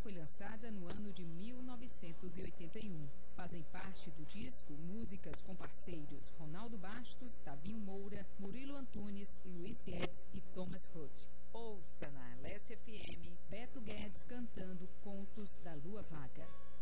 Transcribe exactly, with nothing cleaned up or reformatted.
foi lançada no ano de mil novecentos e oitenta e um. Fazem parte do disco músicas com parceiros Ronaldo Bastos, Tavinho Moura, Murilo Antunes, Luiz Guedes e Thomas Ruth. Ouça na Alessia F M Beto Guedes cantando Contos da Lua Vaga.